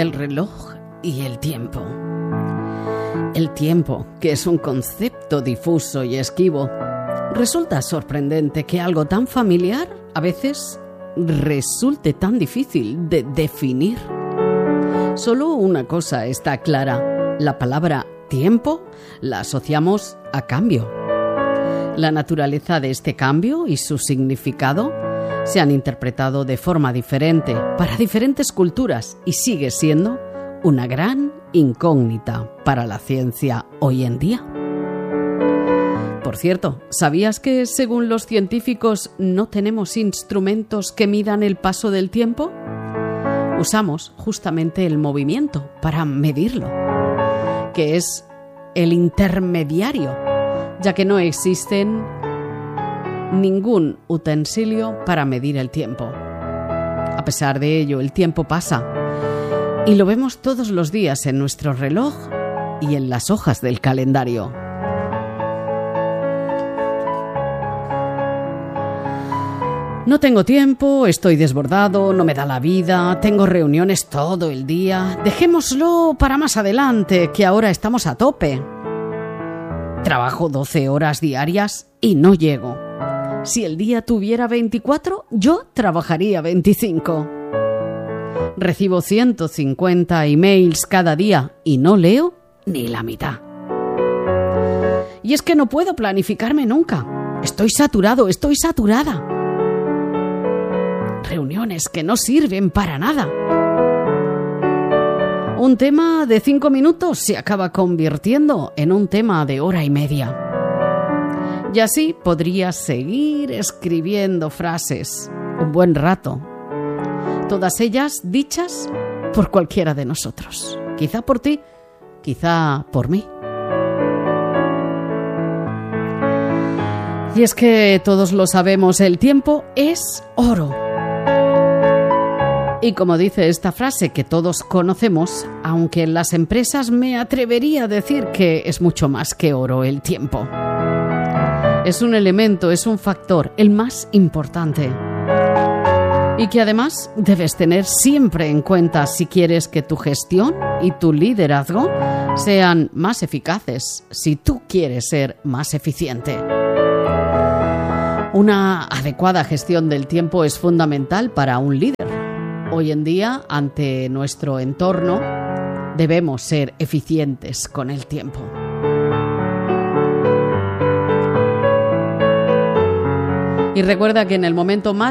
el reloj y el tiempo. El tiempo, que es un concepto difuso y esquivo, resulta sorprendente que algo tan familiar a veces resulte tan difícil de definir. Solo una cosa está clara: la palabra tiempo la asociamos a cambio. La naturaleza de este cambio y su significado se han interpretado de forma diferente para diferentes culturas y sigue siendo una gran incógnita para la ciencia hoy en día. Por cierto, ¿sabías que según los científicos no tenemos instrumentos que midan el paso del tiempo? Usamos justamente el movimiento para medirlo, que es el intermediario, ya que no existen ningún utensilio para medir el tiempo. A pesar de ello, el tiempo pasa y lo vemos todos los días en nuestro reloj y en las hojas del calendario. No tengo tiempo, estoy desbordado, no me da la vida, tengo reuniones todo el día. Dejémoslo para más adelante, que ahora estamos a tope. Trabajo 12 horas diarias y no llego. Si el día tuviera 24, yo trabajaría 25. Recibo 150 emails cada día y no leo ni la mitad. Y es que no puedo planificarme nunca. Estoy saturado, estoy saturada. Reuniones que no sirven para nada. Un tema de 5 minutos se acaba convirtiendo en un tema de hora y media. Y así podría seguir escribiendo frases un buen rato. Todas ellas dichas por cualquiera de nosotros. Quizá por ti, quizá por mí. Y es que todos lo sabemos, el tiempo es oro. Y como dice esta frase que todos conocemos, aunque en las empresas me atrevería a decir que es mucho más que oro el tiempo. Es un elemento, es un factor, el más importante. Y que además debes tener siempre en cuenta si quieres que tu gestión y tu liderazgo sean más eficaces, si tú quieres ser más eficiente. Una adecuada gestión del tiempo es fundamental para un líder. Hoy en día, ante nuestro entorno, debemos ser eficientes con el tiempo. Y recuerda que en el momento más